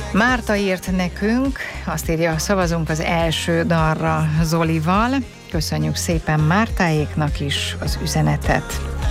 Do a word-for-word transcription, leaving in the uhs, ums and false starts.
Márta írt nekünk, azt írja, szavazunk az első dalra Zolival. Köszönjük szépen Mártáéknak is az üzenetet.